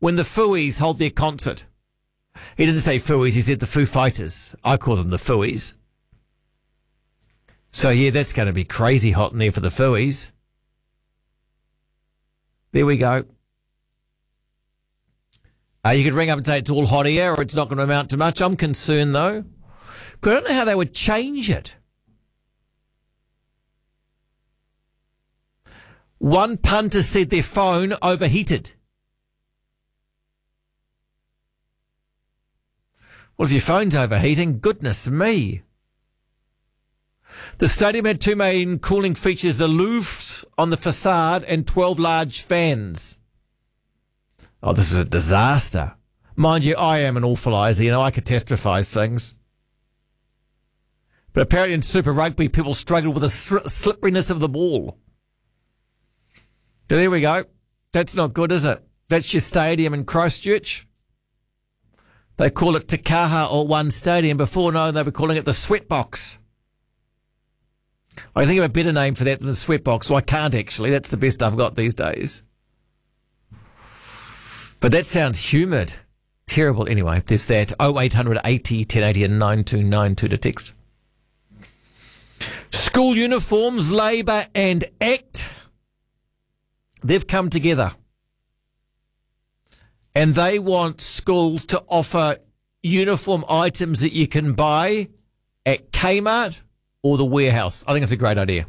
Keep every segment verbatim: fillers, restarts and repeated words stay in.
when the Fooies hold their concert. He didn't say Fooies, he said the Foo Fighters. I call them the Fooies. So, yeah, that's going to be crazy hot in there for the Fooies. There we go. Uh, you could ring up and say it's all hot air or it's not going to amount to much. I'm concerned, though. Because I don't know how they would change it. One punter said their phone overheated. Well, if your phone's overheating, goodness me. The stadium had two main cooling features, the louvres on the facade and twelve large fans. Oh, this is a disaster. Mind you, I am an awfulizer, you know, I catastrophise things. But apparently in Super Rugby, people struggled with the slipperiness of the ball. So there we go. That's not good, is it? That's your stadium in Christchurch. They call it Te Kaha or One Stadium. Before, no, they were calling it the Sweatbox. I think of a better name for that than the Sweatbox, so I can't actually. That's the best I've got these days. But that sounds humid. Terrible. Anyway, there's that. oh eight hundred eighty ten eighty and nine two nine two to text. School uniforms, Labour and ACT. They've come together. And they want schools to offer uniform items that you can buy at Kmart or the warehouse. I think it's a great idea.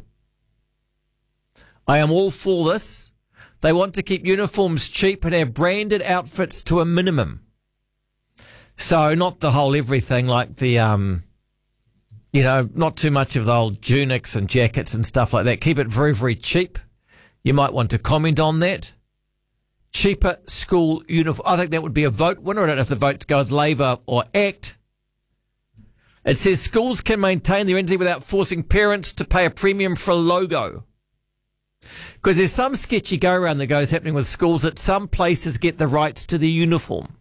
I am all for this. They want to keep uniforms cheap and have branded outfits to a minimum. So not the whole everything like the, um, you know, not too much of the old tunics and jackets and stuff like that. Keep it very, very cheap. You might want to comment on that. Cheaper school uniform. I think that would be a vote winner. I don't know if the votes go with Labour or ACT. It says schools can maintain their entity without forcing parents to pay a premium for a logo. Because there's some sketchy go-around that goes happening with schools that some places get the rights to the uniform.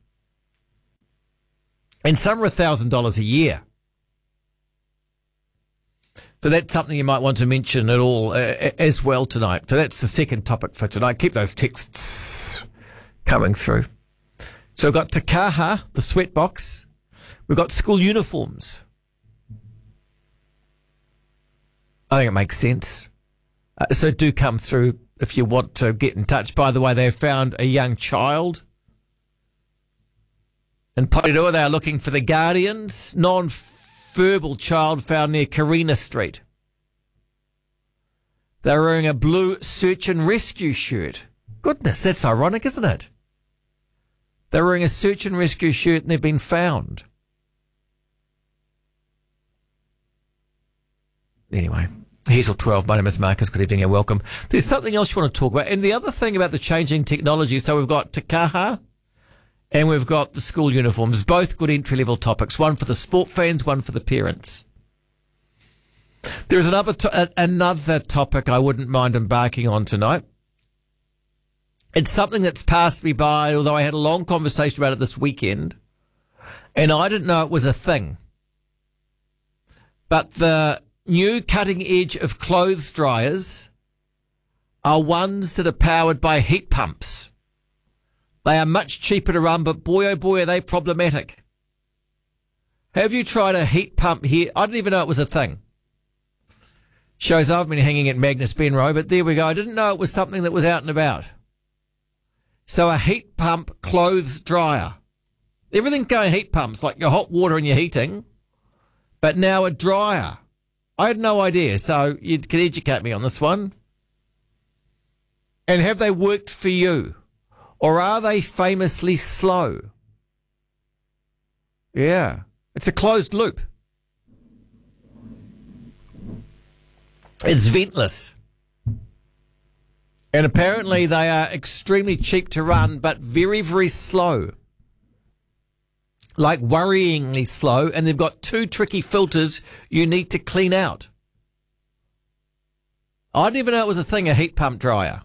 And some are one thousand dollars a year. So that's something you might want to mention at all uh, as well tonight. So that's the second topic for tonight. Keep those texts coming through. So we've got Te Kaha, the Sweatbox. We've got school uniforms. I think it makes sense. Uh, so do come through if you want to get in touch. By the way, they've found a young child in Porirua. They are looking for the Guardians. Non-verbal child found near Karina Street. They're wearing a blue search and rescue shirt. Goodness, that's ironic, isn't it? They're wearing a search and rescue shirt and they've been found. Anyway, here's till twelve. My name is Marcus. Good evening and welcome. There's something else you want to talk about. And the other thing about the changing technology, so we've got Te Kaha and we've got the school uniforms, both good entry-level topics, one for the sport fans, one for the parents. There's another to- another topic I wouldn't mind embarking on tonight. It's something that's passed me by, although I had a long conversation about it this weekend, and I didn't know it was a thing. But the new cutting edge of clothes dryers are ones that are powered by heat pumps. They are much cheaper to run, but boy, oh boy, are they problematic. Have you tried a heat pump here? I didn't even know it was a thing. Shows I've been hanging at Magnus Benroe, but there we go. I didn't know it was something that was out and about. So a heat pump clothes dryer. Everything's going heat pumps, like your hot water and your heating, but now a dryer. I had no idea, so you can educate me on this one. And have they worked for you? Or are they famously slow? Yeah. It's a closed loop. It's ventless. And apparently they are extremely cheap to run, but very, very slow. Like worryingly slow. And they've got two tricky filters you need to clean out. I didn't even know it was a thing, a heat pump dryer.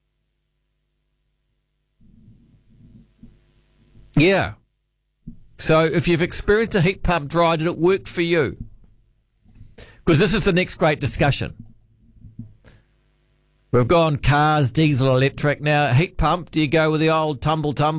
Yeah. So if you've experienced a heat pump dryer, did it work for you? Because this is the next great discussion. We've gone cars, diesel, electric. Now, heat pump, do you go with the old tumble tumble?